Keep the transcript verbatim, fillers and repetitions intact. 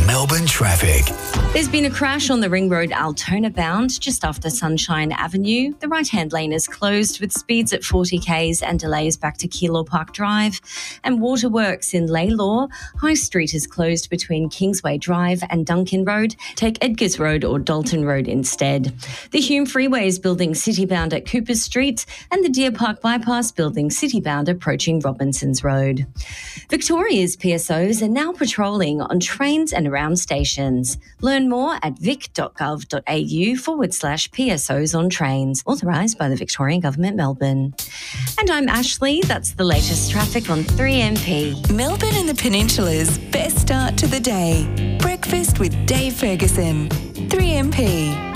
Melbourne traffic. There's been a crash on the Ring Road Altona bound just after Sunshine Avenue. The right-hand lane is closed with speeds at forty kays and delays back to Keilor Park Drive. And waterworks in Laylaw. High Street is closed between Kingsway Drive and Duncan Road. Take Edgars Road or Dalton Road instead. The Hume Freeway is building city-bound at Cooper Street and the Deer Park Bypass building city-bound approaching Robinsons Road. Victoria's P S Os are now patrolling on trains and around stations. Learn more at vic.gov.au forward slash PSOs on trains, authorised by the Victorian Government, Melbourne. And I'm Ashley. That's the latest traffic on three M P. Melbourne and the Peninsula's best start to the day. Breakfast with Dave Ferguson. three M P.